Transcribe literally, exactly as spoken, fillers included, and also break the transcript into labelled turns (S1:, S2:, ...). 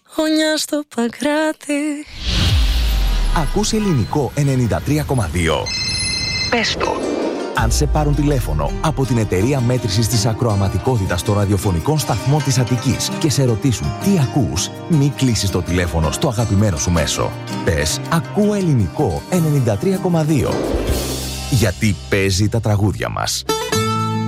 S1: Ονιά στο Παγκράτη.
S2: Ακούς Ελληνικό ενενήντα τρία κόμμα δύο.
S3: Πες το.
S2: Αν σε πάρουν τηλέφωνο από την εταιρεία μέτρησης της ακροαματικότητας των ραδιοφωνικών σταθμών της Αττικής και σε ρωτήσουν τι ακούς, μη κλείσεις το τηλέφωνο στο αγαπημένο σου μέσο. Πες «Ακούω Ελληνικό ενενήντα τρία κόμμα δύο». Γιατί παίζει τα τραγούδια μας.